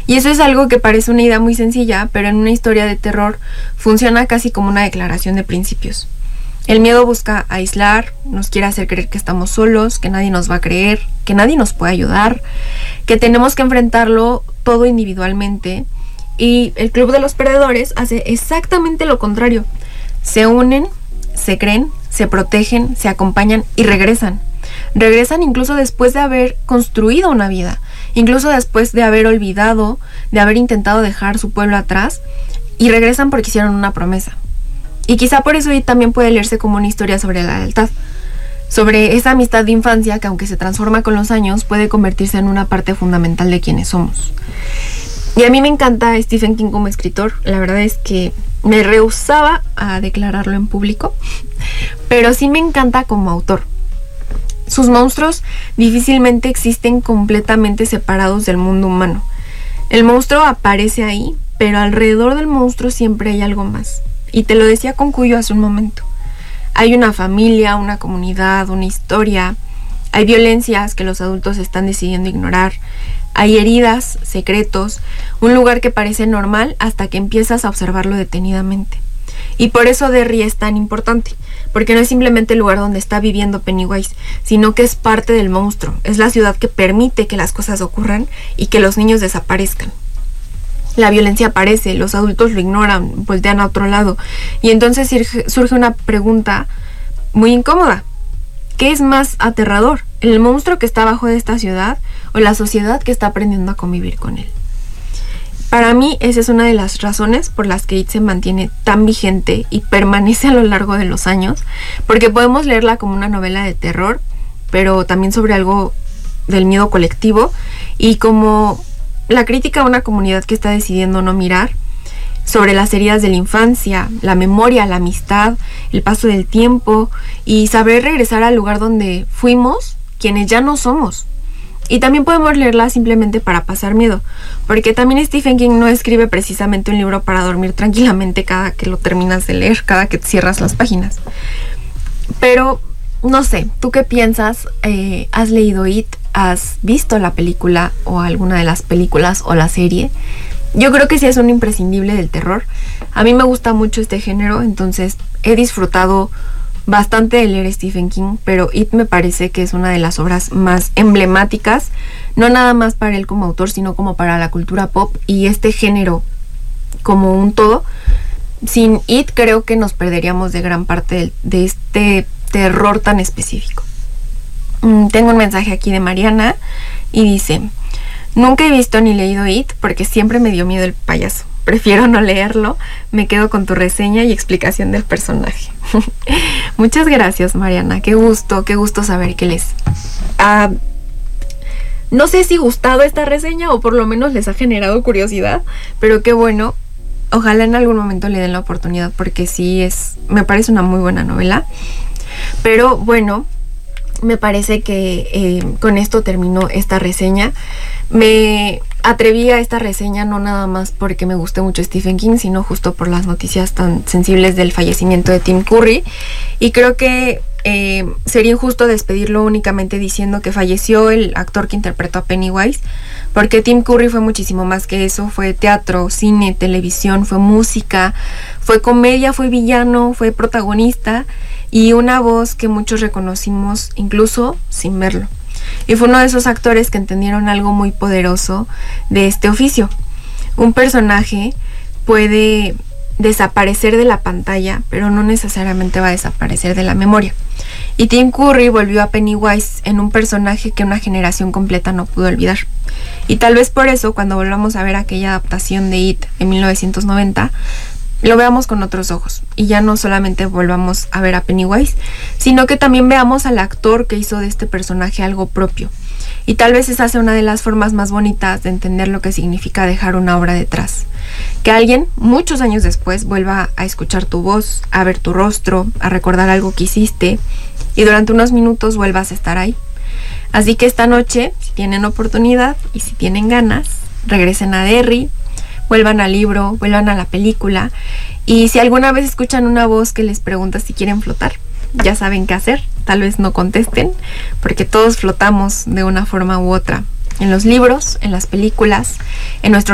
Y eso es algo que parece una idea muy sencilla, pero en una historia de terror funciona casi como una declaración de principios. El miedo busca aislar, nos quiere hacer creer que estamos solos, que nadie nos va a creer, que nadie nos puede ayudar, que tenemos que enfrentarlo todo individualmente. Y el Club de los Perdedores hace exactamente lo contrario. Se unen, se creen, se protegen, se acompañan y regresan. Regresan incluso después de haber construido una vida, incluso después de haber olvidado, de haber intentado dejar su pueblo atrás, y regresan porque hicieron una promesa. Y quizá por eso también puede leerse como una historia sobre la lealtad, sobre esa amistad de infancia que, aunque se transforma con los años, puede convertirse en una parte fundamental de quienes somos. Y a mí me encanta Stephen King como escritor. La verdad es que me rehusaba a declararlo en público, pero sí me encanta como autor. Sus monstruos difícilmente existen completamente separados del mundo humano. El monstruo aparece ahí, pero alrededor del monstruo siempre hay algo más. Y te lo decía con Cuyo hace un momento. Hay una familia, una comunidad, una historia. Hay violencias que los adultos están decidiendo ignorar. Hay heridas, secretos, un lugar que parece normal hasta que empiezas a observarlo detenidamente. Y por eso Derry es tan importante, porque no es simplemente el lugar donde está viviendo Pennywise, sino que es parte del monstruo. Es la ciudad que permite que las cosas ocurran y que los niños desaparezcan. La violencia aparece, los adultos lo ignoran, voltean a otro lado. Y entonces surge una pregunta muy incómoda. ¿Qué es más aterrador? ¿El monstruo que está abajo de esta ciudad o la sociedad que está aprendiendo a convivir con él? Para mí esa es una de las razones por las que It se mantiene tan vigente y permanece a lo largo de los años, porque podemos leerla como una novela de terror, pero también sobre algo del miedo colectivo y como la crítica a una comunidad que está decidiendo no mirar, sobre las heridas de la infancia, la memoria, la amistad, el paso del tiempo y saber regresar al lugar donde fuimos quienes ya no somos. Y también podemos leerla simplemente para pasar miedo, porque también Stephen King no escribe precisamente un libro para dormir tranquilamente cada que lo terminas de leer, cada que cierras las páginas. Pero, no sé, ¿tú qué piensas? ¿Has leído It? ¿Has visto la película o alguna de las películas o la serie? Yo creo que sí es un imprescindible del terror. A mí me gusta mucho este género, entonces he disfrutado bastante de leer Stephen King, pero It me parece que es una de las obras más emblemáticas, no nada más para él como autor, sino como para la cultura pop y este género como un todo. Sin It creo que nos perderíamos de gran parte de este terror tan específico. Tengo un mensaje aquí de Mariana y dice: nunca he visto ni leído It porque siempre me dio miedo el payaso. Prefiero no leerlo, me quedo con tu reseña y explicación del personaje. Muchas gracias, Mariana, qué gusto saber que les ha, no sé si gustado esta reseña o por lo menos les ha generado curiosidad, pero qué bueno. Ojalá en algún momento le den la oportunidad porque sí me parece una muy buena novela. Pero bueno, me parece que con esto terminó esta reseña. Me atreví a esta reseña no nada más porque me guste mucho Stephen King, sino justo por las noticias tan sensibles del fallecimiento de Tim Curry. Y creo que sería injusto despedirlo únicamente diciendo que falleció el actor que interpretó a Pennywise, porque Tim Curry fue muchísimo más que eso. Fue teatro, cine, televisión, fue música, fue comedia, fue villano, fue protagonista y una voz que muchos reconocimos incluso sin verlo. Y fue uno de esos actores que entendieron algo muy poderoso de este oficio. Un personaje puede desaparecer de la pantalla, pero no necesariamente va a desaparecer de la memoria. Y Tim Curry volvió a Pennywise en un personaje que una generación completa no pudo olvidar. Y tal vez por eso, cuando volvamos a ver aquella adaptación de It en 1990, lo veamos con otros ojos y ya no solamente volvamos a ver a Pennywise, sino que también veamos al actor que hizo de este personaje algo propio. Y tal vez esa sea una de las formas más bonitas de entender lo que significa dejar una obra detrás. Que alguien, muchos años después, vuelva a escuchar tu voz, a ver tu rostro, a recordar algo que hiciste y durante unos minutos vuelvas a estar ahí. Así que esta noche, si tienen oportunidad y si tienen ganas, regresen a Derry, vuelvan al libro, vuelvan a la película, y si alguna vez escuchan una voz que les pregunta si quieren flotar, ya saben qué hacer. Tal vez no contesten, porque todos flotamos de una forma u otra, en los libros, en las películas, en nuestro